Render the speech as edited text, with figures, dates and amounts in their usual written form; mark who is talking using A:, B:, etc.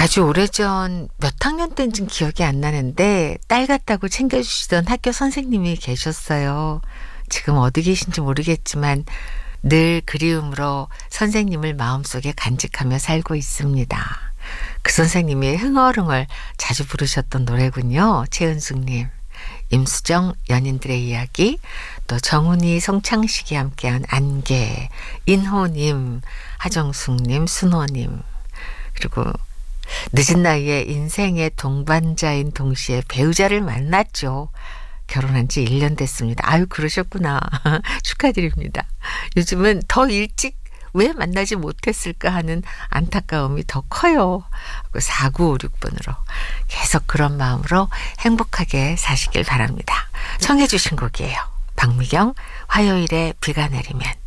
A: 아주 오래전 몇 학년 때인지는 기억이 안 나는데 딸 같다고 챙겨주시던 학교 선생님이 계셨어요. 지금 어디 계신지 모르겠지만 늘 그리움으로 선생님을 마음속에 간직하며 살고 있습니다. 그 선생님이 흥얼흥얼 자주 부르셨던 노래군요. 최은숙님, 임수정 연인들의 이야기, 또 정훈이 송창식이 함께한 안개, 인호님, 하정숙님, 순호님, 그리고 늦은 나이에 인생의 동반자인 동시에 배우자를 만났죠. 결혼한 지 1년 됐습니다. 아유, 그러셨구나. 축하드립니다. 요즘은 더 일찍 왜 만나지 못했을까 하는 안타까움이 더 커요. 4956번으로 계속 그런 마음으로 행복하게 사시길 바랍니다. 청해 주신 곡이에요. 박미경, 화요일에 비가 내리면.